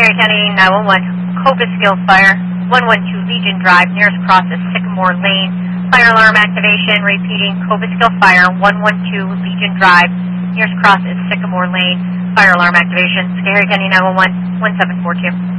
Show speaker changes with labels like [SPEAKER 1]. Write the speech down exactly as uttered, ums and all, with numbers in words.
[SPEAKER 1] Schoharie County nine one one, Cobleskill Fire, one one two Legion Drive, nearest cross is Sycamore Lane. Fire alarm activation, repeating, Cobleskill Fire, one one two Legion Drive, nearest cross is Sycamore Lane. Fire alarm activation, Schoharie County nine one one, one seven four two.